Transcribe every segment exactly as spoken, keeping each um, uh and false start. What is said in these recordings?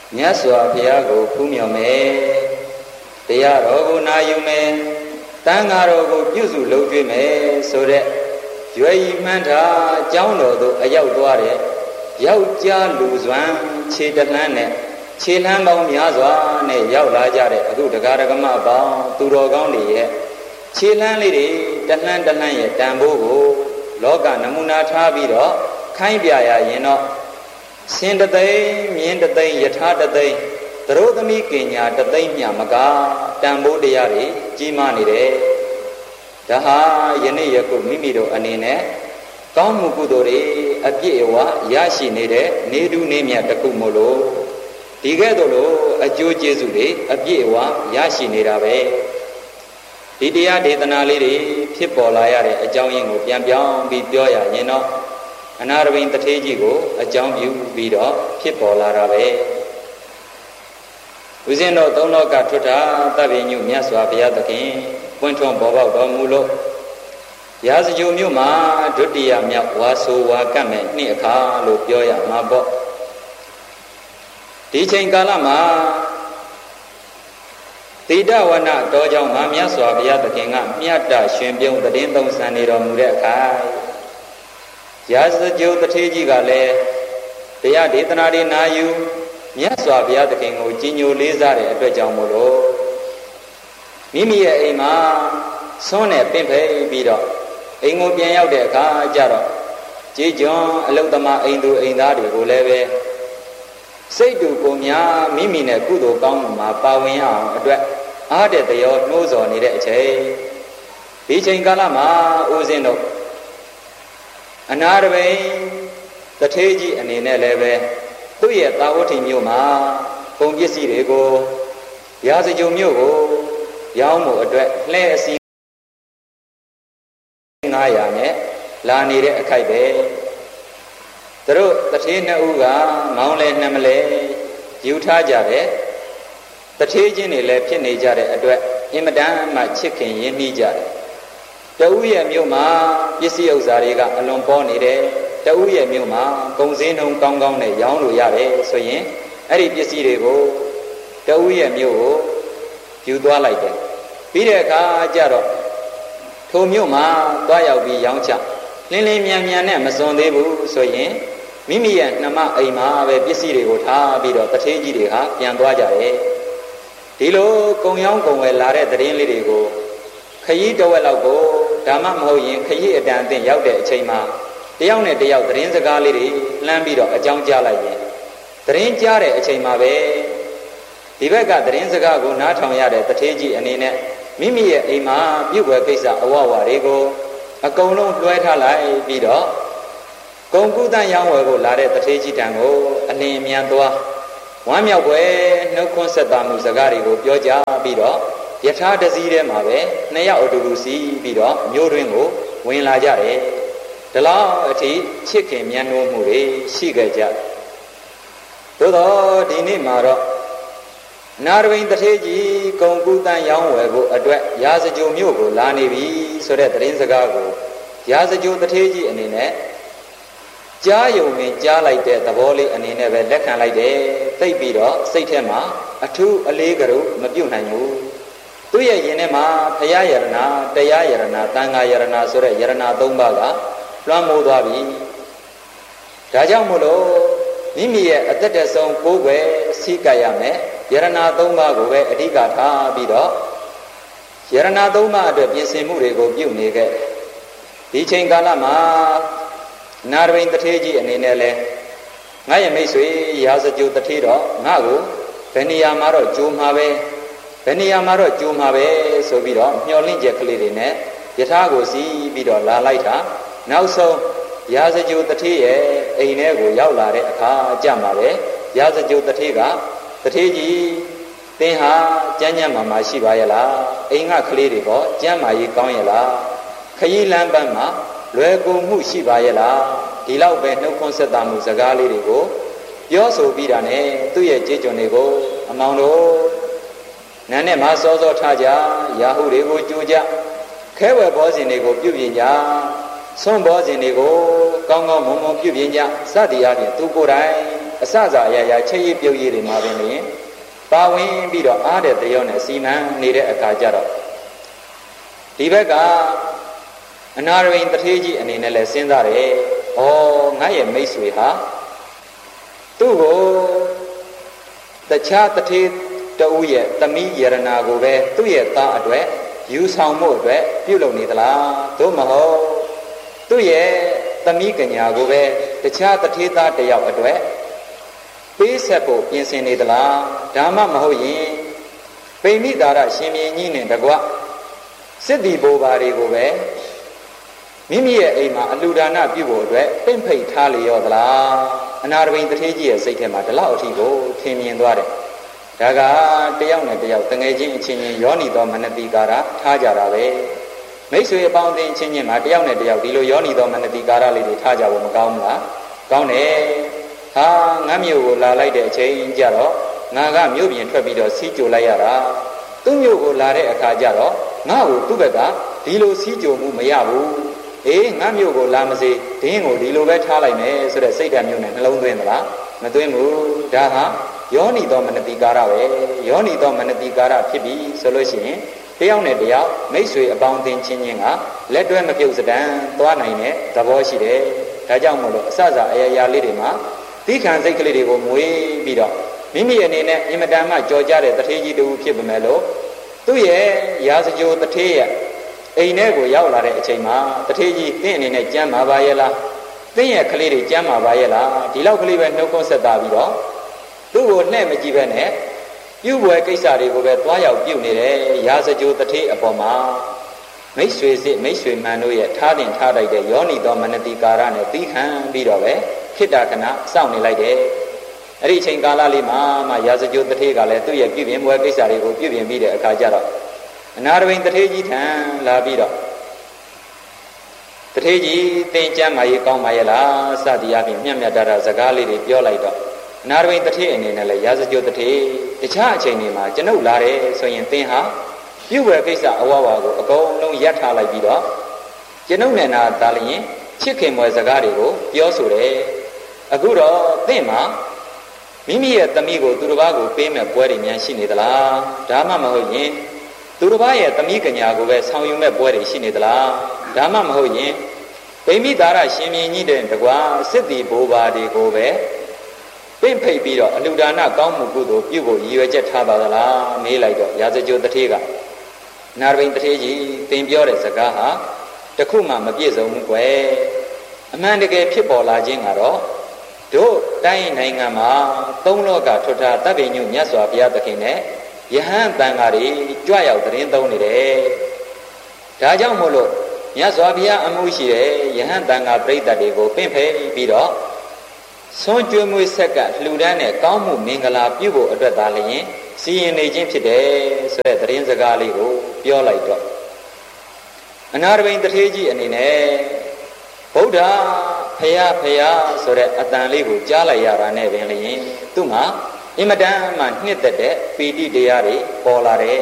မြတ်စွာဘုရားကိုဖူးမြော်မယ်တရားတော်ကိုနာယူမယ်တန်ဃာတော်ကိုပြုစုလုပ်ကျွေးမယ်ဆိုတဲ့ရွယ်ဤမှန်းထားအကြောင်းတော်သို့အရောက်သွားတဲ့ယောက်ျားလူစွမ်းခြေတလှမ်းနဲ့ခြေလှမ်းပေါင်းများစွာနဲ့ရောက်လာကြတဲ့အခုတရားဓမ္မအပေါင်းသူတော်ကောင်းတွေရဲ့ခြေလှမ်းလေးတွေတလှမ်းတလှမ်းရဲ့တန်ဖိုးကိုလောကနမူနာထားပြီးတော့ခိုင်းပြရရင်တော့ရှင်တသိန်းမြင်းတသိန်းယထာတသိန်းသရိုသမီးကညာတသိန်းမြမကတန်ဖိုးတရားတွေကြီးမားနေတယ်ဒါဟာယနေ့ယခုမိမိတို့အနေနဲ့ကောင်းမှုကုသိုလ်တွေအပြည့်အဝရရှိနေတဲ့နေတူနေမြတ်တခုမို့လို့ဒီကဲ့သို့လို့အကျိုးကျေးဇူးတွေအပြည့်အဝရရှိနေတာပဲဒီတရားဒေသနာလေးတွေဖြစ်ပေါ်လာရတဲ့အကြောင်းရင်းကိုပြန်ပြောင်းပြီးပြောရရင်တော့အနာရဝိန်တထေးကြီးကိုအကြောင်းပြုပြီးတော့ဖြစ်ပေါ်လာတာပဲဦးဇင်းတို့သုံးလောကထွဋ္ဌာသဗ္ဗညုမြတ်စွာဘုရားသခင်ပွင့်ထွန်းပေါ်ပေါက်တော်မူလို့ရာဇဂိုမြို့မှာဒုတိယမြောက်ဝါဆိုဝါကတ်မဲ့နှစ်အခါလို့ပြောရမှာပေါ့ဒီချိန်ကာလမှာတိဒဝနတောကြောင့်မှာမြတ်စွာဘုရားသခင်ကမြတ်တရှင်ပြုံးတည်င်းသုံးဆန်နေတော်မူတဲ့အခါရာဇဂိုတထေးကြီးကလည်းတရားဒေသနာတွေနာယူမြတ်စွာဘုရားသခင်ကိုကြီးညိုလေးစားတဲ့အတွက်ကြောင့်မို့လို့မိမိရဲ့အိမ်မှာဆွမ်းနဲ့ပင့်ဖဲပြီးတော့အိမ်ကိုပြန်ရောက်တဲ့အခါကျတော့ကြေးကျွန်အလုသမားအိမ်သူအိမ်သားတွေကိုလည်းပဲစိတ်တူကိုများမိမိနဲ့ကုသိုလ်ကောင်းမှုမှာပါဝင်အောင်အတွက်အားတဲ့တရောနှိုးဆော်နေတဲ့အချိန်ဒီချိန်ကာလမှာဦးဇင်းတို့အနာရဝိန်တထေးကြီးအနေနဲ့လည်းပဲသူ့ရဲ့သာဝတိမြို့မှာပုံပစ္စည်းတွေကိုရာဇဂိုမြို့ကိုရောင်းမှုအတွက်လှဲအစီငါးရာနဲ့လာနေတဲ့အခိုက်ပဲသူတို့တထေးနှစ်ဦးကမောင်းလဲနှမလဲယူထားကြတယ်တထေးချင်းတွေလည်းဖြစ်နေကြတဲ့အတွက်အင်မတန်မှချစ်ခင်ရင်းနှီးကြတယ်တဦးရဲ့မြို့မှာပစ္စည်းဥစ္စာတွေကအလွန်ပေါ်နေတယ်တဦးရဲ့မြို့မှာကုန်စည်နှုန်းကောင်းကောင်းနဲ့ရောင်းလို့ရတယ်ဆိုရင်အဲ့ဒီပစ္စည်းတွေကိုတဦးရဲ့မြို့ကိုယူသွားလိုက်တယ်ပြီးတဲ့အခါကျတော့ထိုမြို့မှာသွားရောက်ပြီးရောင်းချလင်းလင်းမြန်မြန်နဲ့မစွန်သေးဘူးဆိုရင်မိမိရဲ့နှမအိမ်မှာပဲပစ္စည်းတွေကိုထားပြီးတော့တထေးကြီးတွေဟာပြန်သွားကြတယ်ဒီလိုကုံရောင်းကုံဝယ်လာတဲ့သတင်းလေးတွေကိုခရီးတစ်ဝက်လောက်ကိုဒါမှမဟုတ်ရင်ခရီးအတန်အသင့်ရောက်တဲ့အချိန်မှာတယောက်နဲ့တယောက်သတင်းစကားလေးတွေလှမ်းပြီးတော့အကြောင်းကြားလိုက်ရင်သတင်းကြားတဲ့အချိန်မှာပဲဒီဘက်ကသတင်းစကားကိုနားထောင်ရတဲ့တထေးကြီးအနေနဲ့မိမိရဲ့အိမ်မှာပြုတ်ွယ်ကိစ္စအဝဝတွေကိုအကုန်လုံးလွှဲထားလိုက်ပြီးတော့ကုံကုသရောင်းဝယ်ကိုလာတဲ့တထေးကြီးတန်ကိုအလင်းမြန်သွားဝမ်းမြောက်ပွဲနှုတ်ခွန်းဆက်တာမှုစကားတွေကိုပြောကြပြီးတော့ယထာတစည်းထဲမှာပဲနှစ်ယောက်အတူတူစီးပြီးတော့မြို့တွင်ကိုဝင်လာကြတယ်ဒီလောက်အထိချစ်ခင်မြတ်နိုးမှုတွေရှိခဲ့ကြသို့တော့ဒီနေ့မှာတော့နာရဝိန်တထေးကြီးကုံကုသရောင်းဝယ်ကိုအတွက်ရာဇဂိုမြို့ကိုလာနေပြီဆိုတဲ့သတင်းစကားကိုရာဇဂိုတထေးကြီးအနေနဲ့ကြားယုံနဲ့ကြားလိုက်တဲ့သဘောလေးအနေနဲ့ပဲလက်ခံလိုက်တယ်သိပြီးတော့စိတ်ထဲမှာအထူးအလေးကရုမပြုတ်နိုင်ဘူးသူ့ရဲ့ရင်ထဲမှာဘုရားယရနာတရားယရနာသံဃာယရနာဆိုတဲ့ယရနာသုံးပါးကလွှမ်းမိုးသွားပြီဒါကြောင့်မို့လို့မိမိရဲ့အသက်တဆုံးကိုယ်ွယ်စီးကပ်ရမယ်ယရနာသုံးပါးကိုပဲအဓိကထားပြီးတော့ယရနာသုံးပါးအတွက်ပြင်ဆင်မှုတွေကိုပြုနေခဲ့ဒီချိန်ကာလမှာနာရဝိန်တထေးကြီးအနေနဲ့လဲငါရဲ့မိတ်ဆွေရာဇဂိုတထေးတော့ငါ့ကိုဘယ်နေရာမှာတော့ကြိုးမှာပဲဘယ်နေရာမှာတော့ကြိုးမှာပဲဆိုပြီးတော့မျှော်လင့်ချက်ကလေးတွေနဲ့ယထာကိုစီးပြီးတော့လာလိုက်တာနောက်ဆုံးရာဇဂိုတထေးရဲ့အိမ်ထဲကိုရောက်လာတဲ့အခါကြမှာပဲရာဇဂိုတထေးကတထေးကြီးသင်ဟာကျမ်းကျမ်းမာမာရှိပါရဲ့လားအိမ်ကကလေးတွေကကျမ်းမာရေးကောင်းရဲ့လားခရီးလမ်းပန်းမှာလွယ်ကူမှုရှိပါရဲ့လားဒီလောက်ပဲနှုတ်ခွန်းဆက်တာမှုစကားလေးတွေကိုပြောဆိုပြီးတာနဲ့သူ့ရဲ့ကြေးကျွန်တွေကိုအမောင်တို့နန်းနဲ့မစောစောထားကြရာဟုတွေကိုကြိုကြခဲဝယ်ဘောဇင်တွေကိုပြုပြင်ကြဆွန့်ဘောဇင်တွေကိုကောင်းကောင်းမွန်မွန်ပြုပြင်ကြစသည်အပြင်သူကိုယ်တိုင်အစစအရာရာချက်ရည်ပြုတ်ရည်တွေမှာပင်လျင်ပါဝင်ပြီးတော့အားတဲ့တရောနဲ့စီမံနေတဲ့အခါကျတော့ဒီဘက်ကအနာရဝိန်တထေးကြီးအနေနဲ့လည်းစဉ်းစားတယ်ဩငါရဲ့မိတ်ဆွေဟာသူ့ကိုတခြားတထေးတဦးရဲ့သမီးယရနာကိုပဲသူ့ရဲ့သားအတွက်ယူဆောင်မှုအတွက်ပြုလုပ်နေသလားသို့မဟုတ်သူ့ရဲ့သမီးကညာကိုပဲတခြားတထေးသားတယောက်အတွက်ပေးဆက်ဖို့ပြင်ဆင်နေသလားဒါမှမဟုတ်ရင်ပိမိသာရရှင်မြင်းကြီးနဲ့တကွစစ်တီဘိုးဘာတွေကိုပဲမိမိရဲ့အိမ်မှာအလူဒါနပြုဖို့အတွက်ပင့်ဖိတ်ထားလေရောသလားအနာရဝိန်တထေးကြီးရဲ့စိတ်ထဲမှာဒီလောက်အထိကိုထင်မြင်သွားတယ်ဒါကတယောက်နဲ့တယောက်တငယ်ချင်းအချင်းချင်းယောနီသောမနတိကာရထားကြတာပဲမိတ်ဆွေအပေါင်းအသင်းချင်းချင်းမှာတယောက်နဲ့တယောက်ဒီလိုယောနီသောမနတိကာရလေးတွေထားကြဖို့မကောင်းဘူးလားကောင်းတယ်ဟာငါမြို့ကိုလာလိုက်တဲ့အချိန်ကြတော့ငါကမြို့ပြင်ထွက်ပြီးတော့စီးကြိုလိုက်ရတာသူ့မြို့ကိုလာတဲ့အခါကျတော့ငါ့ကိုသူ့ဘက်ကဒီလိုစီးကြိုမှုမရဘူးအေးငါမြို့ကိုလာမစေဒင်းကိုဒီလိုပဲထားလိုက်မယ်ဆိုတဲ့စိတ်ဓာတ်မျိုးနဲ့နှလုံးသွင်းသလားမသွင်းဘူးဒါဟာယောနီသောမနတိကာရပဲယောနီသောမနတိကာရဖြစ်ပြီဆိုလို့ရှိရင်တယောက်နဲ့တယောက်မိတ်ဆွေအပေါင်းအသင်းချင်းချင်းကလက်တွဲမပြုတ်စတန်သွားနိုင်တဲ့သဘောရှိတယ်ဒါကြောင့်မို့လို့အစစအရာရာလေးတွေမှာသီးခံစိတ်ကလေးတွေကိုမွေးပြီးတော့မိမိအနေနဲ့အင်မတန်မှကြော်ကြတဲ့တထေးကြီးတူဖြစ်ပေမဲ့လို့သူ့ရဲ့ရာဇကြိုတထေးရဲ့အိမ်ထဲကိုရောက်လာတဲ့အချိန်မှာတထေးကြီးသင်အနေနဲ့ကြမ်းမှာပါရဲ့လားသင်ရဲ့ကလေးတွေကြမ်းမှာပါရဲ့လားဒီလောက်ကလေးပဲနှုတ်ခွန်းဆက်တာပြီးတော့သူ့ကိုလှဲ့မကြည့်ပဲနဲ့ပြုတ်ဝဲကိစ္စတွေကိုပဲသွားရောက်ပြုတ်နေတယ်ရာဇကြိုတထေးအပေါ်မှာမိတ်ဆွေစစ်မိတ်ဆွေမှန်တို့ရဲ့ထားတင်ထားလိုက်တဲ့ယောနီသောမနတိကာရနဲ့သီးခံပြီးတော့ပဲခိတ္တကနာစောင့်နေလိုက်တယ်အဲ့ဒီအချိန်ကာလလေးမှာမှရာဇကြိုတထေးကလည်းသူ့ရဲ့ပြုပြင်ဝဲကိစ္စတွေကိုပြုပြင်ပြီးတဲ့အခါကျတော့အနာရဝိန်တထေးကြီးထံလာပြီးတော့တထေးကြီးသင်ကြမ်းမာရေးကောင်းပါရဲ့လားစသည်အပြင်မြတ်မြတ်တာတာစကားလေးတွေပြောလိုက်တော့အနာရဝိန်တထေးအနေနဲ့လည်းရာဇကြိုတထေးတခြားအချိန်တွေမှာကျွန်ုပ်လာတယ်ဆိုရင်သင်ဟာပြုဝဲကိစ္စအဝဝကိုအကုန်လုံးရပ်ထားလိုက်ပြီးတော့ကျွန်ုပ်နဲ့နာသာလျင်ချစ်ခင်မွယ်စကားတွေကိုပြောဆိုတယ်အခုတော့သင်မှာမိမိရဲ့သမီးကိုသူတစ်ပါးကိုပေးမဲ့ပွဲတွေများရှိနေသလားဒါမှမဟုတ်ရင်သူတစ်ပါးရဲ့သမီးကညာကိုပဲဆောင်ယူမဲ့ပွဲတွေရှိနေသလားဒါမှမဟုတ်ရင်ဗိမိသာရရှင်မြင်းကြီးတဲ့တကွာစစ်တီဘိုးဘာတွေကိုပဲပင့်ဖိတ်ပြီးတော့အလူဒါနကောင်းမှုကုသိုလ်ပြုဖို့ရည်ရွယ်ချက်ထားပါသလားမေးလိုက်တော့ရာဇကြိုတထေးကနာရဝိန်တထေးကြီးသင်ပြောတဲ့စကားဟာတခုမှမပြည့်စုံဘူးကွယ်အမှန်တကယ်ဖြစ်ပေါ်လာခြင်းကတော့တို့တိုင်းနိုင်ငံမှာသုံးလောကထွတ်ထားတပ်ပင်ညုမြတ်စွာဘုရားသခင်နဲ့ယဟန်တန်ဃာတွေကြွရောက်သတင်းသုံးနေတယ်ဒါကြောင့်မို့လို့မြတ်စွာဘုရားအမှုရှိတဲ့ယဟန်တန်ဃာပြိတ္တတွေကိုပင့်ဖယ်ပြီးတော့ဆွမ်းကြွေးမွေးဆက်ကလှူဒန်းတဲ့ကောင်းမှုမင်္ဂလာပြုဖို့အတွက်သာလျင်စီရင်နေခြင်းဖြစ်တယ်ဆိုတဲ့သတင်းစကားလေးကိုပြောလိုက်တော့အနာရဝိန်တထေးကြီးအနေနဲ့ဗုဒ္ဓဖယားဖယားဆိုတဲ့အတန်လေးကိုကြားလိုက်ရတာနဲ့ပင်လျင်သူ့မှာအင်မတန်မှနှစ်သက်တဲ့ပီတိတရားတွေပေါ်လာတယ်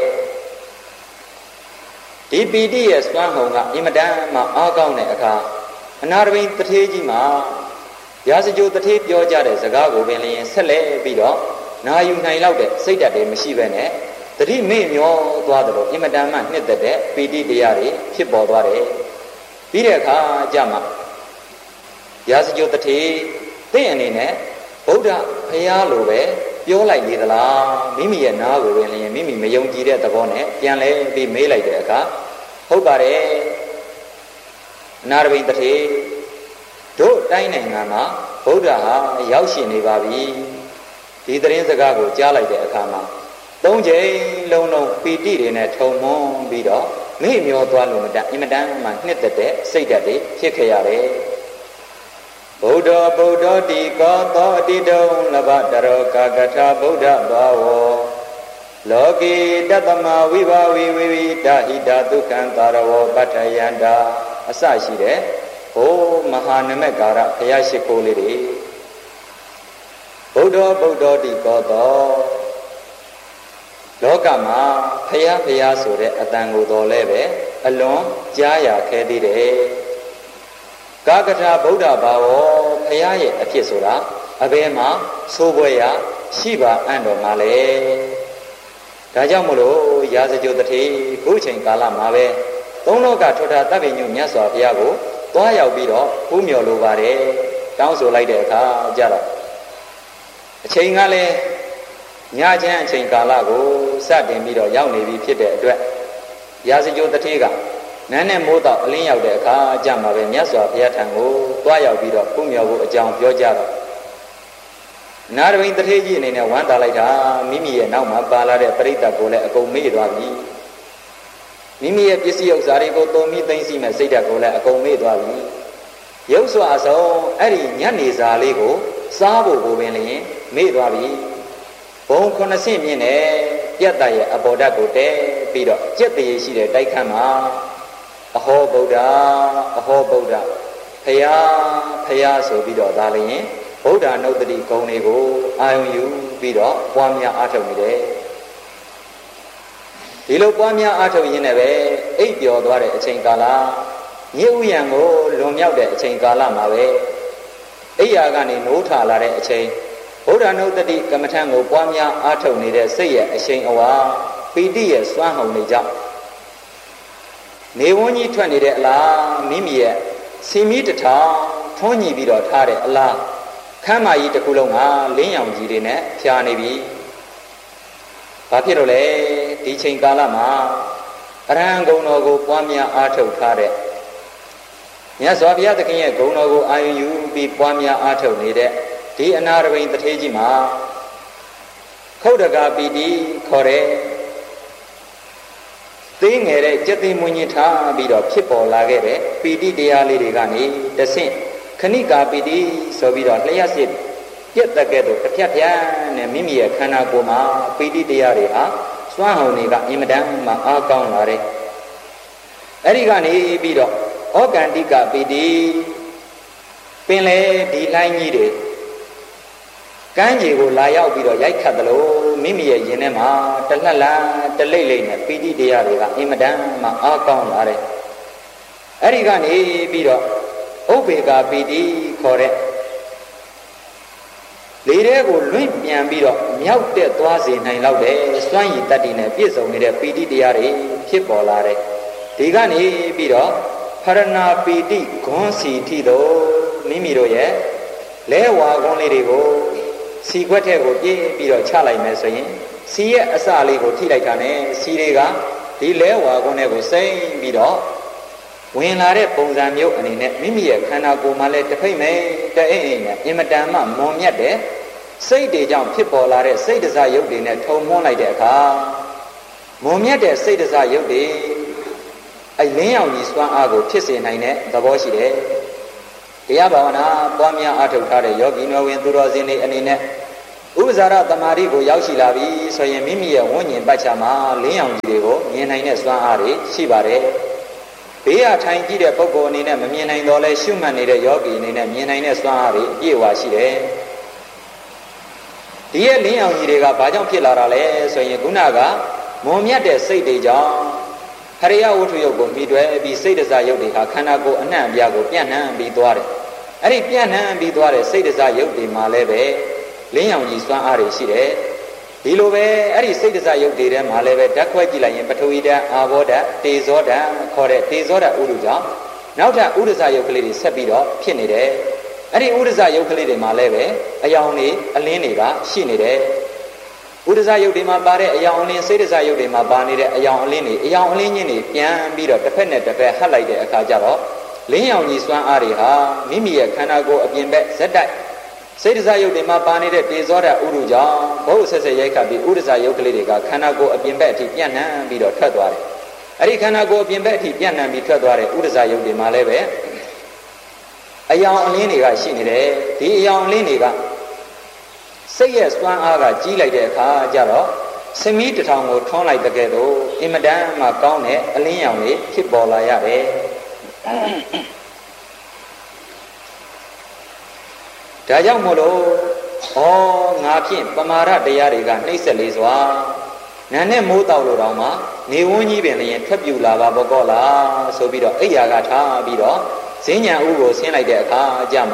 ဒီပီတိရဲ့စွမ်းဟုန်ကအင်မတန်မှအားကောင်းတဲ့အခါအနာရဝိန်တထေးကြီးမှာရာဇကြိုတထေးပြောကြတဲ့စကားကိုပင်လျင်ဆက်လက်ပြီးတော့နာယူနိုင်လောက်တဲ့စိတ်ဓာတ်တွေမရှိဘဲနဲ့တတိမေ့မျောသွားတယ်လို့အင်မတန်မှနှစ်သက်တဲ့ပီတိတရားတွေဖြစ်ပေါ်သွားတယ်ပြီးတဲ့အခါကျမှရာဇကြိုတထေးသင်အနေနဲ့ဗုဒ္ဓဖယားလိုပဲပြောလိုက်လေသလားမိမိရဲ့နားကိုပင်လျင်မိမိမယုံကြည်တဲ့သဘောနဲ့ပြန်လဲပြီးမေးလိုက်တဲ့အခါဟုတ်ပါတယ်အနာရဝိန်တထေးတို့တိုင်းနိုင်ငံမှာဗုဒ္ဓဟာရောက်ရှိနေပါပြီဒီသတင်းစကားကိုကြားလိုက်တဲ့အခါမှာသုံးချိန်လုံးလုံးပီတိတွေနဲ့ထုံမွန်းပြီးတော့မေ့မျောသွားလို့မတန်အင်မတန်မှနှစ်သက်တဲ့စိတ်ဓာတ်တွေဖြစ်ခဲ့ရတယ်ဗုဒ္ဓဗုဒ္ဓတိကောသောအတိတုံလဘတရောကာကထာဗုဒ္ဓဘာဝောလောကေတတမဝိဘာဝိဝိဝိတဟိတဒုက္ခံတာရဝောပဋ္ဌယန္တာအစရှိတဲ့ဟိုမဟာနမက်ကာရဘုရားရှိခိုးလေးတွေဗုဒ္ဓဗုဒ္ဓတိကောသောလောကမှာဘုရားဘုရားဆိုတဲ့အတန်ကိုတော်လဲပဲအလွန်ကြားရခဲသေးတယ်ကာကထာဗုဒ္ဓဘာဝဘုရားရဲ့အဖြစ်ဆိုတာအဘယ်မှာသိုးပွဲရရှိပါအံ့တော်မှာလေဒါကြောင့်မလို့ရာဇကြိုတထေခုချိန်ကာလမှာပဲသုံးလောကထွဋ္ဌာတပ်ပင်ညုမြတ်စွာဘုရားကိုတွားရောက်ပြီးတော့ဖူးမြော်လိုပါတယ်တောင်းဆိုလိုက်တဲ့အခါကြတော့အချိန်ကလည်းညချမ်းအချိန်ကာလကိုစတင်ပြီးတော့ရောက်နေပြီဖြစ်တဲ့အတွက်ရာဇကြိုတထေကနန်းနဲ့မိုးတော့အလင်းရောက်တဲ့အခါကြမှာပဲမြတ်စွာဘုရားထံကိုတွားရောက်ပြီးတော့ဖူးမြော်ဖို့အကြောင်းပြောကြတော့နာရဝိန်တထေကြီးအနေနဲ့ဝမ်းသာလိုက်တာမိမိရဲ့နောက်မှာပါလာတဲ့ပရိသတ်ကိုလည်းအကုန်မေ့သွားပြီမိမိရဲ့ပစ္စည်းဥစ္စာတွေကိုတုံမိသိမ့်စီမဲ့စိတ်ဓာတ်ကိုလည်းအကုန်မေ့သွားပြီရုပ်စွာအစုံအဲ့ဒီညနေစာလေးကိုစားဖို့ကိုပင်လျင်မေ့သွားပြီဘုံခုနှစ်ဆင့်မြင့်နဲ့ပြတ်တရဲ့အပေါ်ဓာတ်ကိုတဲပြီးတော့ကြက်တရေရှိတဲ့တိုက်ခန်းမှာအဟောဗုဒ္ဓအဟောဗုဒ္ဓဖယားဖယားဆိုပြီးတော့ဒါလျင်ဗုဒ္ဓနုတ္တိဂုဏ်တွေကိုအာယုံယူပြီးတော့ပွားများအားထုတ်နေတယ်ဒီလိုပွားများအားထုတ်ရင်းနဲ့ပဲအိပ်ပျော်သွားတဲ့အချိန်ကာလညဥ်ဥယံကိုလွန်မြောက်တဲ့အချိန်ကာလမှာပဲအိယာကနေနိုးထလာတဲ့အချိန်ဗုဒ္ဓနုတ္တိကမ္မထံကိုပွားများအားထုတ်နေတဲ့စိတ်ရဲ့အရှိန်အဝါပီတိရဲ့စွမ်းဟုန်တွေကြောင့်နေဝန်းကြီးထွက်နေတဲ့အလားမိမိရဲ့စီမီတထောင်ထွန်းညီပြီးတော့ထားတဲ့အလားခမ်းမကြီးတစ်ခုလုံးကလင်းရောင်ကြီးတွေနဲ့ဖြာနေပြီ။ဘာဖြစ်လို့လဲဒီချိန်ကာလမှာအရဟံဂုဏ်တော်ကိုပွားများအားထုတ်ထားတဲ့မြတ်စွာဘုရားသခင်ရဲ့ဂုဏ်တော်ကိုအာရုံယူပြီးပွားများအားထုတ်နေတဲ့ဒီအနာရဝိန်တထေကြီးမှာခုတ်တကာပီတိခေါ်တဲ့သိငယ်တဲ့ကြက်သိမွင်းကြီးထားပြီးတော့ဖြစ်ပေါ်လာခဲ့တဲ့ပီတိတရားလေးတွေကနေတဆင့်ခဏိကာပီတိဆိုပြီးတော့လျှက်စစ်ပြက်တက်ကဲ့သို့တစ်ဖြတ်ဖြတ်နဲ့မိမိရဲ့ခန္ဓာကိုယ်မှာပီတိတရားတွေဟာစွမ်းဟောင်တွေကအင်မတန်မှအားကောင်းလာတယ်အဲ့ဒီကနေပြီးတော့ဩကန္တိကပီတိပင်လေဒီလိုင်းကြီးတွေကမ်းခြေကိုလာရောက်ပြီးတော့ရိုက်ခတ်သလိုမိမိရဲ့ရင်ထဲမှာတလှက်လာတလိမ့်လိမ့်နဲ့ပီတိတရားတွေကအင်မတန်မှအားကောင်းလာတယ်အဲ့ဒီကနေပြီးတော့ဥပ္ပေကာပီတိခေါ်တဲ့လေထဲကိုလွင့်ပြန်ပြီးတော့မြောက်တက်သွားစေနိုင်လောက်တဲ့စွမ်းရည်တတ္တိနဲ့ပြည့်စုံနေတဲ့ပီတိတရားတွေဖြစ်ပေါ်လာတယ်ဒီကနေပြီးတော့ဖရဏပီတိဂွန်းစီထိတော့မိမိတို့ရဲ့လဲဝါကွန်းလေးတွေကိုစီခွက်ထဲကိုပြေးပြီးတော့ချလိုက်မယ်ဆိုရင်စီရဲ့အစလေးကိုထိလိုက်တာနဲ့စီတွေကဒီလဲဝါကွန်းထဲကိုစိမ့်ပြီးတော့ဝင်လာတဲ့ပုံစံမျိုးအနေနဲ့မိမိရဲ့ခန္ဓာကိုယ်မှာလည်းတစ်ဖိတ်မဲ့တအိမ်အိမ်နဲ့အင်မတန်မှမွန်မြတ်တဲ့စိတ်တွေကြောင့်ဖြစ်ပေါ်လာတဲ့စိတ်တစားရုပ်တွေနဲ့ထုံမွန်းလိုက်တဲ့အခါမွန်မြတ်တဲ့စိတ်တစားရုပ်တွေအလင်းရောင်ကြီးစွမ်းအားကိုဖြစ်စေနိုင်တဲ့သဘောရှိတယ်တရားဘာဝနာပွားများအားထုတ်ထားတဲ့ယောဂီနဝင်သူတော်စင်တွေအနေနဲ့ဥပဇာရတမာတိကိုရောက်ရှိလာပြီဆိုရင်မိမိရဲ့ဝိညာဉ်ပတ်ချာမှာလင်းရောင်ကြီးတွေကိုမြင်နိုင်တဲ့စွမ်းအားတွေရှိပါတယ်ဘေးရထိုင်ကြည့်တဲ့ပုဂ္ဂိုလ်အနေနဲ့မမြင်နိုင်တော့လဲရှုမှတ်နေတဲ့ယောဂီအနေနဲ့မြင်နိုင်တဲ့စွမ်းအားတွေအပြည့်အဝရှိတယ်ဒီရဲ့လင်းရောင်ကြီးတွေကဘာကြောင့်ဖြစ်လာတာလဲဆိုရင်ခုနကမွန်မြတ်တဲ့စိတ်တွေကြောင့်ဟရိယဝတ္ထုယုတ်ကိုပြီးတွဲပြီးစိတ်တစားယုတ်တွေဟာခန္ဓာကိုယ်အနှံ့အပြားကိုပြန့်နှံ့ပြီးသွားတယ်အဲ့ဒီပြန့်နှံ့ပြီးသွားတဲ့စိတ်တစားယုတ်တွေမှာလည်းပဲလင်းရောင်ကြီးစွမ်းအားတွေရှိတယ်ဒီလိုပဲအဲ့ဒီစိတ်တစားယုတ်တွေထဲမှာလည်းပဲဓာတ်ခွဲကြည့်လိုက်ရင်ပထဝီဓာတ်အာဘောဓာတ်တေဇောဓာတ်ခေါ်တဲ့တေဇောဓာတ်ဥဒုကြောင့်နောက်ထပ်ဥဒ္ဒဇယုတ်ကလေးတွေဆက်ပြီးတော့ဖြစ်နေတယ်အဲ့ဒီဥဒ္ဒဇယုတ်ကလေးတွေမှာလည်းပဲအယောင်တွေအလင်းတွေကရှိနေတယ်ဥဒ္ဒဇယုတ်တွေမှာပါတဲ့အယောင်အလင်းစိတ်တစားယုတ်တွေမှာပါနေတဲ့အယောင်အလင်းတွေအယောင်အလင်းချင်းတွေပြန်ပြီးတော့တစ်ဖက်နဲ့တစ်ဖက်ဟပ်လိုက်တဲ့အခါကျတော့လင်းရောင်ကြီးစွမ်းအားတွေဟာမိမိရဲ့ခန္ဓာကိုယ်အပြင်ဘက်ဇက်တိုက်စိတ်တစားယုတ်တွေမှာပါနေတဲ့တေဇောဓာတ်ဥဒုကြောင့်ဘုဟုဆက်ဆက်ရိုက်ခတ်ပြီးဥဒ္ဒဇယုတ်ကလေးတွေကခန္ဓာကိုယ်အပြင်ဘက်အထိပြန့်နှံ့ပြီးတော့ထွက်သွားတယ်အဲ့ဒီခန္ဓာကိုယ်အပြင်ဘက်အထိပြန့်နှံ့ပြီးထွက်သွားတဲ့ဥဒ္ဒဇယုတ်တွေမှာလည်းပဲအယောင်အလင်းတွေကရှိနေတယ်ဒီအယောင်အလင်းတွေကစိတ်ရဲ့စွမ်းအားကကြီးလိုက်တဲ့အခါကျတော့စမီးတထောင်ကိုထွန်းလိုက်တဲ့ကဲ့သို့အင်မတန်မှကောင်းတဲ့အလင်းရောင်တွေဖြစ်ပေါ်လာရတယ်ဒါကြောင့်မို့လို့ဩငါဖြင့်ပမာဒတရားတွေကနှိမ့်ဆက်လေးစွာနာနဲ့မိုးတောက်လို့တောင်မှနေဝန်းကြီးပင်လည်းထွက်ပြူလာပါဘောလားဆိုပြီးတော့အိယာကထားပြီးတော့ဈဉ္ညာဥကိုဆင်းလိုက်တဲ့အခါအကြမှာဩ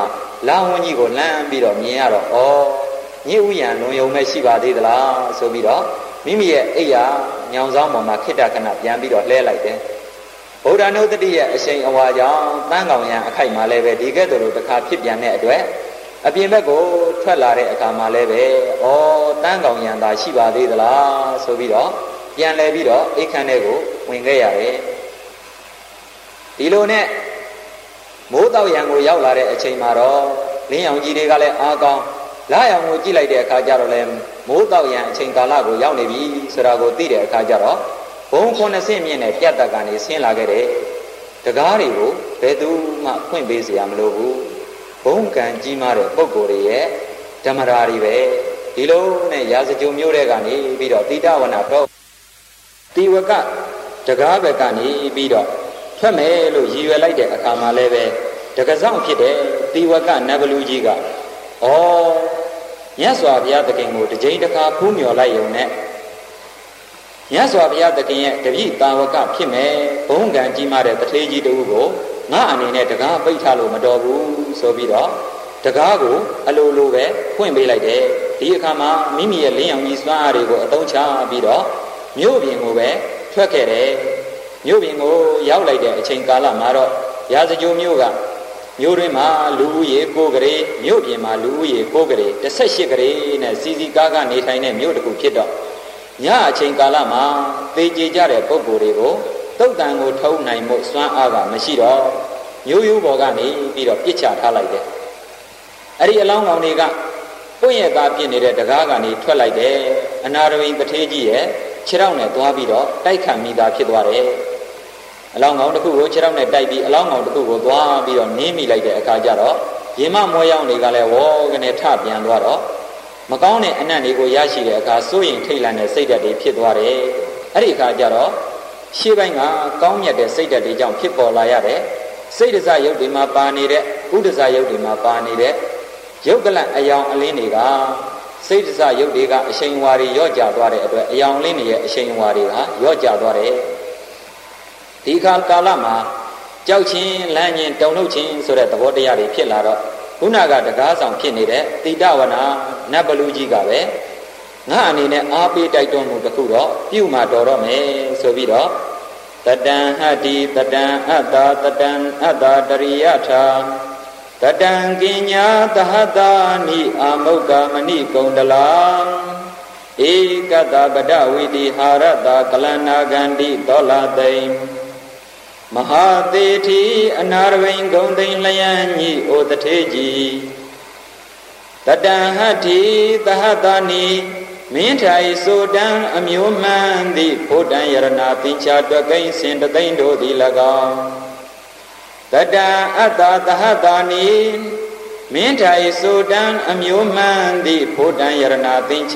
လာဝန်းကြီးကိုလှမ်းပြီးတော့မြင်ရတော့ဩညစ်ဥယံလွန်ယုံမဲ့ရှိပါသေးသလားဆိုပြီးတော့မိမိရဲ့အိယာညောင်ဆောင်ပေါ်မှာခိတ္တခဏပြန်ပြီးတော့လှဲလိုက်တယ်ဗုဒ္ဓနုတ္တိရဲ့အရှိန်အဝါကြောင့်တန်းကောင်ရံအခိုက်မှာလည်းပဲဒီကဲ့သို့လိုတစ်ခါဖြစ်ပြန်တဲ့အတွက်အပြင်ဘက်ကိုထွက်လာတဲ့အခါမှာလည်းပဲဩတန်းကောင်ရံသာရှိပါသေးသလားဆိုပြီးတော့ပြန်လဲပြီးတော့အိတ်ခမ်းထဲကိုဝင်ခဲ့ရတယ်ဒီလိုနဲ့မိုးတောက်ရံကိုရောက်လာတဲ့အချိန်မှာတော့လင်းရောင်ကြီးတွေကလည်းအားကောင်းလာရောင်ကိုကြည့်လိုက်တဲ့အခါကျတော့လည်းမိုးတောက်ရံအချိန်ကာလကိုရောက်နေပြီဆိုတာကိုသိတဲ့အခါကျတော့ဘုံခုနှစ်ဆင့်မြင့်နဲ့ပြတ်တက်ကနေဆင်းလာခဲ့တဲ့တကားတွေကိုဘယ်သူမှဖွင့်ပေးเสียမလို့ဘူးဘုံကံကြီးမားတဲ့ပုဂ္ဂိုလ်တွေရဲ့ဓမ္မရာတွေပဲဒီလိုနဲ့ရာဇကြုံမျိုးတွေကနေပြီးတော့တိတဝနာတော့တိဝကတကားဘက်ကနေပြီးတော့ထွက်မယ်လို့ရည်ရွယ်လိုက်တဲ့အခါမှာလည်းပဲတကဆောင်ဖြစ်တဲ့တိဝကနဗလူကြီးကဩမြတ်စွာဘုရားသခင်ကိုတစ်ကြိမ်တစ်ခါဖူးမြော်လိုက်ရုံနဲ့မြတ်စွာဘုရားသခင်ရဲ့တပည့်တာဝကဖြစ်မယ်ဘုံကံကြီးမားတဲ့တထေးကြီးတူကိုငါအနေနဲ့တကားပိတ်ထားလို့မတော်ဘူးဆိုပြီးတော့တကားကိုအလိုလိုပဲဖွင့်ပေးလိုက်တယ်ဒီအခါမှာမိမိရဲ့လင်းရောင်ကြီးစွမ်းအားတွေကိုအသုံးချပြီးတော့မြို့ပြင်ကိုပဲထွက်ခဲ့တယ်မြို့ပြင်ကိုရောက်လိုက်တဲ့အချိန်ကာလမှာတော့ရာဇကြိုမြို့ကမြို့တွင်မှာလူဦးရေကိုကလေးမြို့ပြင်မှာလူဦးရေကိုကလေးတစ်ဆက်ရှစ်ကလေးနဲ့စီစီကားကနေထိုင်တဲ့မြို့တစ်ခုဖြစ်တော့ညအချိန်ကာလမှာသေကြေကြတဲ့ပုဂ္ဂိုလ်တွေကိုတုတ်တန်ကိုထုံးနိုင်မှုစွမ်းအားကမရှိတော့မျိုးရိုးပေါ်ကနေပြီးတော့ပြစ်ချထားလိုက်တယ်အဲ့ဒီအလောင်းကောင်တွေကပွင့်ရသားပြစ်နေတဲ့တကားကနေထွက်လိုက်တယ်အနာရဝိတထေးကြီးရဲ့ခြေထောက်နဲ့သွားပြီးတော့တိုက်ခတ်မိတာဖြစ်သွားတယ်အလောင်းကောင်တစ်ခုကိုခြေထောက်နဲ့တိုက်ပြီးအလောင်းကောင်တစ်ခုကိုသွားပြီးတော့နင်းမိလိုက်တဲ့အခါကျတော့ရင်မမွေးရောင်တွေကလည်းဝေါကနေထပြန်သွားတော့မကောင်းတဲ့အနံ့တွေကိုရရှိတဲ့အခါစိုးရင်ထိတ်လန့်တဲ့စိတ်ဓာတ်တွေဖြစ်သွားတယ်အဲ့ဒီအခါကျတော့ရှေ့ပိုင်းကကောင်းမြတ်တဲ့စိတ်ဓာတ်တွေကြောင့်ဖြစ်ပေါ်လာရတဲ့စိတ်ဒဇရုပ်တွေမှာပါနေတဲ့ဥဒဇရုပ်တွေမှာပါနေတဲ့ရုပ်ကလန့်အယောင်အလင်းတွေကစိတ်ဒဇရုပ်တွေကအရှိန်ဝါတွေရော့ကျသွားတဲ့အတွက်အယောင်လင်းတွေရဲ့အရှိန်ဝါတွေကရော့ကျသွားတယ်ဒီခါကာလမှာကြောက်ချင်းလမ်းချင်းတုံထုတ်ချင်းဆိုတဲ့သဘောတရားတွေဖြစ်လာတော့ခုနကတကားဆောင်ဖြစ်နေတဲ့တိတဝနာနတ်ဘလူကြီးကပဲငါအနေနဲ့အားပေးတိုက်တွန်းမှုတစ်ခုတော့ပြုမှတော်တော့မယ်ဆိုပြီးတော့တတံဟတ္တိတတံအတ္တတတံအတ္တတရိယထာတတံကင်ညာသဟတာနိအာမုက္ကမဏိကုံတလာဧကတပဒဝိတိဟာရတကလနာဂန္တိသောလာသိမမဟာသေတိအနာရဝိဂုံသိလျံညိဩတထေကြီးတတံဟတ္တိသဟတာနိမင်းထိုင်ဆိုတံအမျိုးမှန်သည့်ဘုဒ္ဓံယရဏသင်္ချာတွကိဉ္စင်တသိမ့်တို့သည်၎င်းတတံအတ္တသဟတာနိမင်းထိုင်ဆိုတံအမျိုးမှန်သည့်ဘုဒ္ဓံယရဏသင်္ချ